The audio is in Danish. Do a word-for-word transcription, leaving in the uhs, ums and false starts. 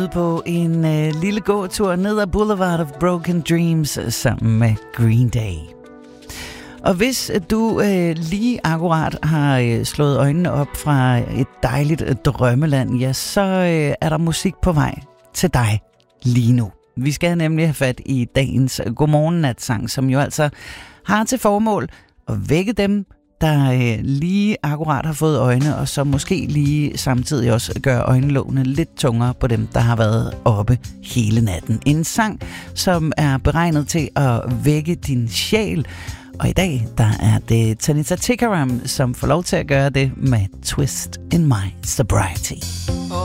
På en øh, lille gåtur ned ad Boulevard of Broken Dreams sammen med Green Day. Og hvis du øh, lige akkurat har øh, slået øjnene op fra et dejligt øh, drømmeland, ja, så øh, er der musik på vej til dig lige nu. Vi skal nemlig have fat i dagens Godmorgen-natsang, som jo altså har til formål at vække dem, der øh, lige akkurat har fået øjne, og så måske lige samtidig også gør øjenlågene lidt tungere på dem, der har været oppe hele natten. En sang, som er beregnet til at vække din sjæl, og i dag, der er det Tanita Tikaram, som får lov til at gøre det med Twist in My Sobriety.